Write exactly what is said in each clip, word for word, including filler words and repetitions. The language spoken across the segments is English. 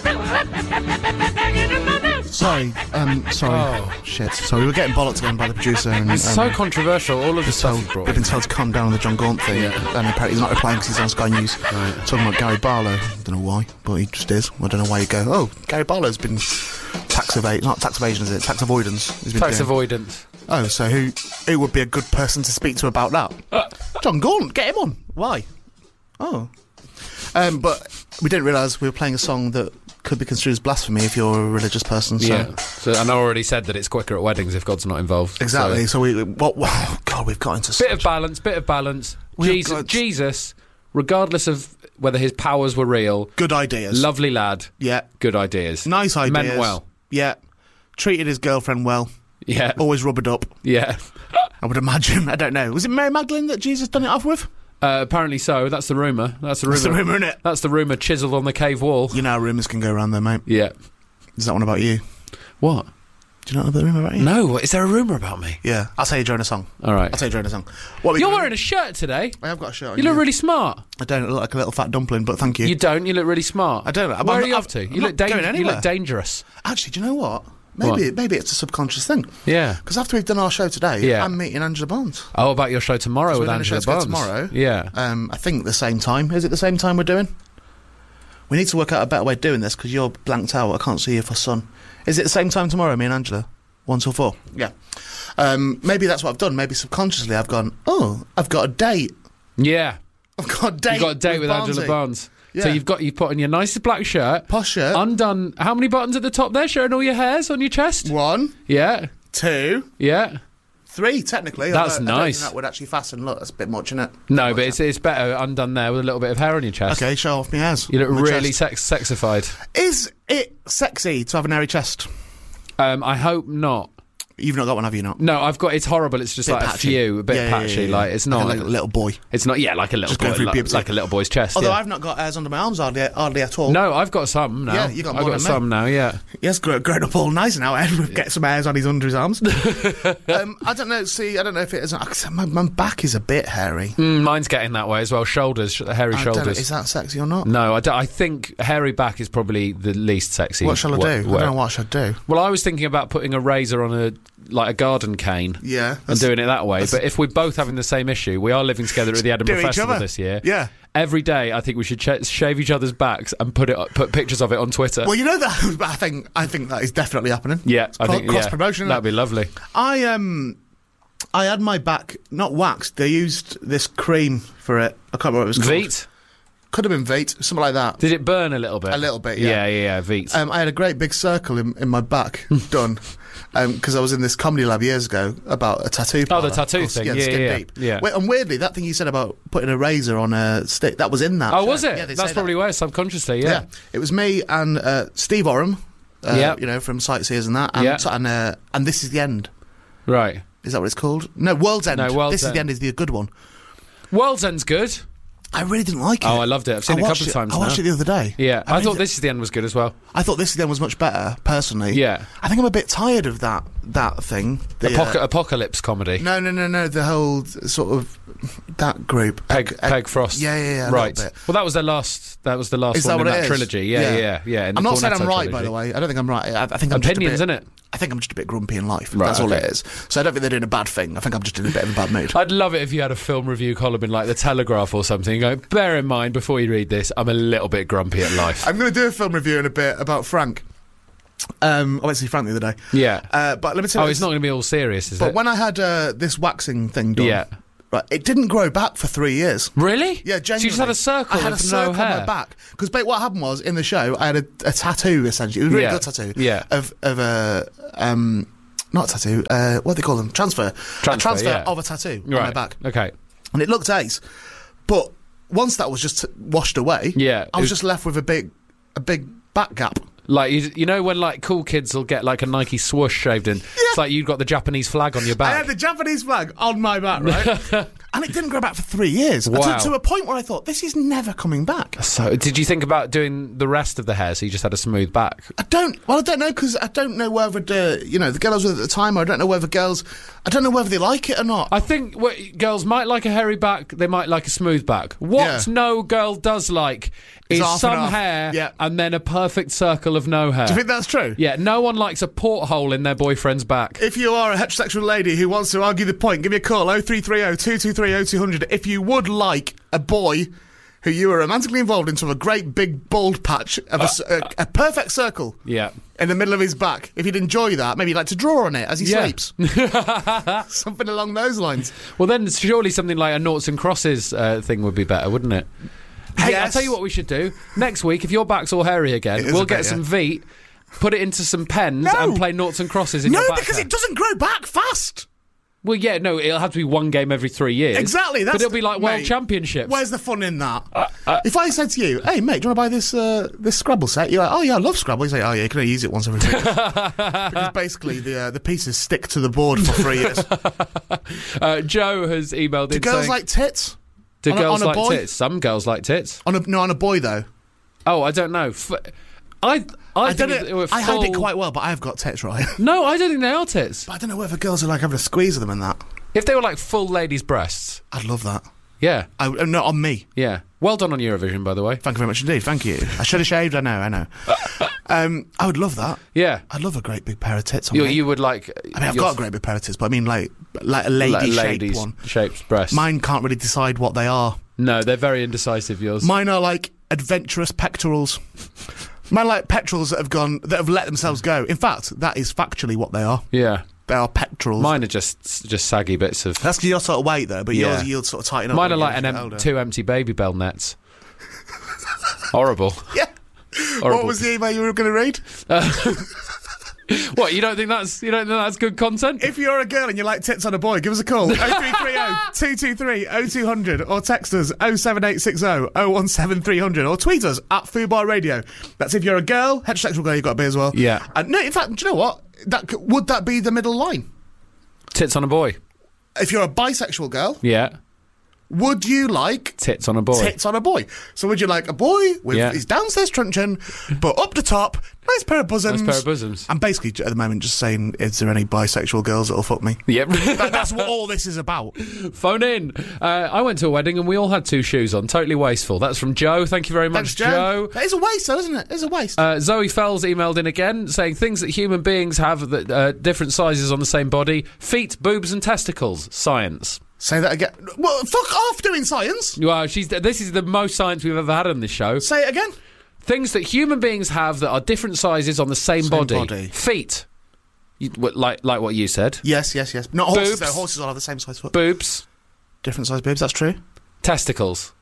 Sorry, um, sorry. Oh. Shit, sorry. We were getting bollocks again by the producer. And, It's um, so controversial, all of the stuff told, he's brought we've in. been told to calm down on the John Gaunt thing, Yeah. and apparently he's not replying because he's on Sky News Right. talking about Gary Barlow. Don't know why, but he just is. I don't know why you go, oh, Gary Barlow's been tax evade, not tax evasion, is it? Tax avoidance. He's been Tax doing. avoidance. Oh, so who who would be a good person to speak to about that? Uh. John Gaunt, get him on. Why? Oh. Um, but we didn't realise we were playing a song that could be construed as blasphemy if you're a religious person. So. Yeah. So, and I already said that it's quicker at weddings if God's not involved. Exactly. So, So, we, what, wow, God, we've got into bit such... of balance, bit of balance. We've Jesus, got- Jesus, regardless of whether his powers were real, Good ideas. lovely lad, Yeah. good ideas. Nice ideas. Meant well. Yeah. Treated his girlfriend well. Yeah. Always rubbered up. Yeah. I would imagine. I don't know. Was it Mary Magdalene that Jesus done it off with? Uh, apparently so. That's the rumour. That's the rumour. That's the rumour, innit? That's the rumour chiselled on the cave wall. You know how rumours can go around there, mate. Yeah. Is that one about you? What? Do you not know the rumour about you? No. Is there a rumour about me? Yeah. I'll tell you during a song. All right. I'll tell you during a song. What are we You're doing? wearing a shirt today. I have got a shirt on. You look really smart. I don't look like a little fat dumpling, but thank you. You don't. You look really smart. I don't. I'm- Where I'm are you not- off to? I'm You look, not going you anywhere. look dangerous. Actually, do you know what? Maybe What? maybe it's a subconscious thing. Yeah. Because after we've done our show today, Yeah. I'm meeting Angela Barnes. Oh, about your show tomorrow So with we're doing a show Angela together Barnes. tomorrow. Yeah. Um, I think the same time. Is it the same time we're doing? We need to work out a better way of doing this because you're blanked out. I can't see you for sun. Is it the same time tomorrow, me and Angela? One till four? Yeah. Um, maybe that's what I've done. Maybe subconsciously I've gone, oh, I've got a date. Yeah. I've got a date. You got a date with, Angela Barnesy. Barnes. Yeah. So you've got you put on your nicest black shirt, Posh shirt. undone. How many buttons at the top there, showing all your hairs on your chest? One, Yeah. two, Yeah. three, technically. That's although I don't nice. think that would actually fasten. Look, that's a bit much, isn't it? No, but it's it's better undone there with a little bit of hair on your chest. Okay, show off my hairs. You look My really chest. sex sexified. Is it sexy to have an airy chest? Um, I hope not. You've not got one, have you not? No, I've got. It's horrible. It's just Bit like patchy. a few, a bit Yeah, yeah, patchy. yeah, yeah. Like it's Like not a- like a little boy. It's not. Yeah, like a little Just going boy, through like, puberty. like a little boy's chest. Although yeah. I've not got hairs under my arms hardly, hardly at all. No, I've got some now. Yeah, you got I've more got than me. some now. Yeah. Yes, grown, grown up all nice now. Ed would get some hairs on his under his arms. um, I don't know. See, I don't know if it is. My, my back is a bit hairy. Mm, mine's getting that way as well. Shoulders, sh- hairy I don't know, shoulders. is that sexy or not? No, I, don't, I think hairy back is probably the least sexy. What shall I do? I What- don't know what I should do. Well, I was thinking about putting a razor on a like a garden cane. Yeah, And doing it that way, that's- but if we're both having the same issue, we are living together at the Edinburgh Do each Festival other. this year. Yeah. Every day, I think we should ch- shave each other's backs and put it put pictures of it on Twitter. Well, you know that. I think I think that is definitely happening. yeah, I Cro- think cross yeah, promotion. that'd be lovely. I um, I had my back not waxed. They used this cream for it. I can't remember what it was called. Veet? Could have been Veet, something like that. Did it burn a little bit? A little bit, yeah. Yeah, yeah, yeah. Veet. Um, I had a great big circle in, in my back done because I was in this comedy lab years ago about a tattoo. Oh, the parlour tattoo called- thing. Yeah, Yeah, Skin yeah, Deep. yeah. Wait, and weirdly, that thing you said about putting a razor on a stick, that was in that. oh, show. was it? Yeah, they That's say probably that. where subconsciously. Yeah. Yeah. It was me and uh, Steve Oram. Uh, Yeah. You know, from Sightseers and that. And, Yeah. and, uh, and This Is the End. Right. Is that what it's called? No, World's End. No, World's This Is End. the End is the good one. World's End's good. I really didn't like it. Oh, I loved it. I've seen I it a watched couple of times I watched now. it the other day. Yeah, I, really thought did- This Is the End was good as well. I thought This Is the End was much better, personally. Yeah. I think I'm a bit tired of that that thing. The, Apoc- uh, apocalypse comedy. no, no, no, no. The whole sort of that group. Peg, Egg- Peg Frost. Yeah, yeah, yeah. a Right. little bit. Well, that was the last. That was the last Is that one what in it that is? trilogy. Yeah, Yeah. yeah, yeah. in the I'm not saying I'm Cornetto right, by trilogy. the way. I don't think I'm right. I, I think I'm Opinions, just a innit? bit, I think I'm just a bit grumpy in life. Right, That's all okay. it is. So I don't think they're doing a bad thing. I think I'm just in a bit of a bad mood. I'd love it if you had a film review column in like the Telegraph or something. You go, bear in mind before you read this, I'm a little bit grumpy at life. I'm going to do a film review in a bit about Frank. Um, I went to see Frank the other day. Yeah. Uh, but let me tell Oh, you. it's not going to be all serious, is But it? when I had uh, this waxing thing done, Yeah. right, it didn't grow back for three years. Really? Yeah, genuinely. So you just had a circle I had a with circle no hair. on my back. Because what happened was, in the show, I had a, a tattoo, essentially. It was a really Yeah. good tattoo. Yeah. Of, of a... Um, not a tattoo, uh, what do they call them? Transfer. Transfer, a transfer yeah. of a tattoo on Right. my back. Okay. And it looked ace. But once that was just washed away, Yeah, I was it- just left with a big a big back gap. Like, you, you know when like cool kids will get like a Nike swoosh shaved in? It's like you've got the Japanese flag on your I back. had the Japanese flag on my back, right? And it didn't grow back for three years. Wow. To, to a point where I thought, this is never coming back. So, did you think about doing the rest of the hair so you just had a smooth back? I don't, well, I don't know, because I don't know whether, the, you know, the girls with at the time, I don't know whether girls, I don't know whether they like it or not. I think what, girls might like a hairy back, they might like a smooth back. What Yeah. no girl does like is half and some half. hair Yeah. and then a perfect circle of no hair. Do you think that's true? Yeah, no one likes a porthole in their boyfriend's back. If you are a heterosexual lady who wants to argue the point, give me a call, oh three three oh, two two three, oh two hundred. If you would like a boy who you are romantically involved into a great big bald patch of a, s- a, a perfect circle Yeah. in the middle of his back, if you'd enjoy that, maybe you'd like to draw on it as he Yeah. sleeps. Something along those lines. Well, then surely something like a noughts and crosses uh, thing would be better, wouldn't it? Hey, Yes. I'll tell you what we should do. Next week, if your back's all hairy It again, is we'll a get bit, some yeah. Veet, put it into some pens No. and play noughts and crosses in No, your back because hair. it doesn't grow back fast. Well, yeah, no, it'll have to be one game every three years. Exactly. That's But it'll be like World mate, Championships. Where's the fun in that? If I said to you, hey, mate, do you want to buy this uh, this Scrabble set? You're like, oh, yeah, I love Scrabble. You say, oh, yeah, you can only use it once every three years. Because basically the uh, the pieces stick to the board for three years. Uh, Joe has emailed Do in girls saying, like tits? do on a- girls on a like boy? tits? Some girls like tits. On a, no, on a boy, though. Oh, I don't know. F- I, I, I think don't they know. were I hide it full- quite well, but I have got tits, right? No, I don't think they are tits. But I don't know whether girls are like having a squeeze of them and that. If they were like full ladies' breasts, I'd love that. yeah, I, uh, not on me. yeah. Well done on Eurovision, by the way. Thank you very much indeed. Thank you. I should have shaved. I know. I know. um, I would love that. Yeah, I'd love a great big pair of tits on you, me. you would like. I mean, I've your- got a great big pair of tits, but I mean, like, like a like lady-shaped ladies' one. shaped breasts. Mine can't really decide what they are. No, they're very indecisive. Yours. Mine are like adventurous pectorals. Mine are like petrels that have gone, that have let themselves go. In fact, that is factually what they are. yeah, They are pectorals. mine are just just saggy bits of. That's because you're sort of weight though, but Yeah. yours you'll sort of tighten up. Mine are when like you an get em- older. two empty baby bell nets. Horrible. Yeah. Horrible. What was the email you were going to read? What, you don't think that's you don't think that's good content? If you're a girl and you like tits on a boy, give us a call. oh three three oh, two two three, oh two hundred or text us oh seven eight six oh, oh one seven three hundred or tweet us at Fubar Radio. That's if you're a girl, heterosexual girl, you've got to be as well. Yeah. And no, in fact, do you know what? That c- would that be the middle line? Tits on a boy. If you're a bisexual girl, Yeah. would you like Tits on a boy. tits on a boy? So would you like a boy with Yeah. his downstairs truncheon, but up the top, nice pair of bosoms? Nice pair of bosoms. I'm basically at the moment just saying, is there any bisexual girls that'll fuck me? Yep. That, that's what all this is about. Phone in. Uh, I went to a wedding and we all had two shoes on. Totally wasteful. That's from Joe. Thank you very much, Thanks, Joe. That is a waste, though, isn't it? It's a waste. Uh, Zoe Fells emailed in again saying things that human beings have that uh, different sizes on the same body: feet, boobs, and testicles. Science. Say that again. Well, fuck off doing science. Well, she's. This is the most science we've ever had on this show. Say it again. Things that human beings have that are different sizes on the same, Same body. body. Feet. You, what, like like what you said. Yes, yes, yes. Not horses, Boobs. though. Horses all have the same size foot. Boobs. Different size boobs, that's true. Testicles.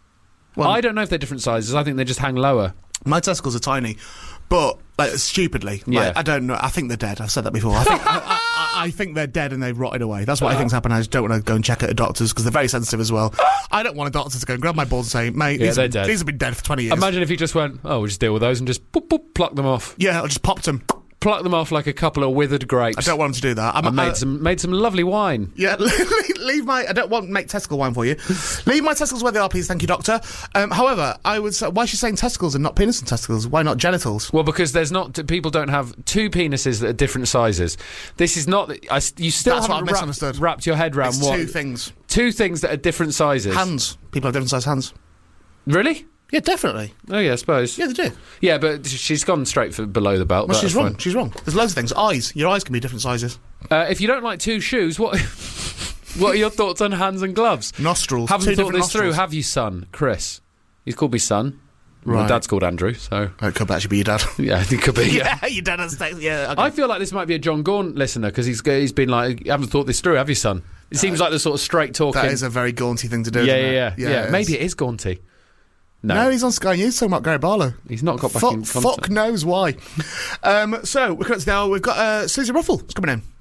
Well, I don't know if they're different sizes. I think they just hang lower. my testicles are tiny, but, like, stupidly. Yeah. Like, I don't know. I think they're dead. I've said that before. I think, I, I, I think they're dead and they've rotted away. That's what I think's happened. I just don't want to go and check at a doctor's because they're very sensitive as well. I don't want a doctor to go and grab my balls and say, mate, Yeah, these, they're have, dead. these have been dead for twenty years. Imagine if you just went, oh, we'll just deal with those and just boop, boop, pluck them off. Yeah, I just popped them. Pluck them off like a couple of withered grapes. I don't want them to do that. I'm, I made uh, some made some lovely wine. Yeah, leave my. I don't want to make testicle wine for you. Leave my testicles where they are, please. Thank you, doctor. Um, however, I would say, why is she saying testicles and not penis and testicles? Why not genitals? Well, because there's not people don't have two penises that are different sizes. This is not. I, you still That's what haven't I've wrapped, misunderstood. wrapped your head around It's what two things. two things that are different sizes. Hands. People have different size hands. Really? Yeah, definitely. Oh yeah, I suppose. Yeah, they do. Yeah, but she's gone straight for below the belt. Well, but she's that's wrong. fine. She's wrong. There's loads of things. Eyes. Your eyes can be different sizes. Uh, if you don't like two shoes, what what are your thoughts on hands and gloves? Nostrils. Haven't Two thought different this through, nostrils. have you, son? Chris. He's called me son. My Right. dad's called Andrew, so Oh, it could actually be your dad. yeah, it could be. Yeah. your dad has text. Yeah. Okay. I feel like this might be a John Gaunt listener because he's he's been like, you haven't thought this through, have you, son? It seems like the sort of straight talking. That is a very gaunty thing to do. yeah, isn't yeah, it? yeah, yeah. it Maybe is. it is Gaunty. No, No, he's on Sky News talking about Gary Barlow. he's not got back Fuck, in contact. fuck knows why. um, so we're now. We've got uh, Susie Ruffle is coming in.